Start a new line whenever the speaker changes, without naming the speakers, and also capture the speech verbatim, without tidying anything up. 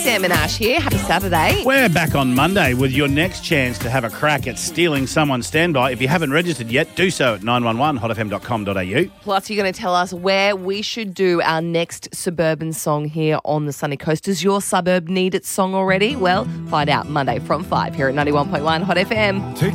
Sam and Ash here. Happy Saturday.
We're back on Monday with your next chance to have a crack at stealing someone's standby. If you haven't registered yet, do so at nine one one hot f m dot com dot a u.
Plus, you're going to tell us where we should do our next suburban song here on the Sunny Coast. Does your suburb need its song already? Well, find out Monday from five here at ninety-one point one Hot F M.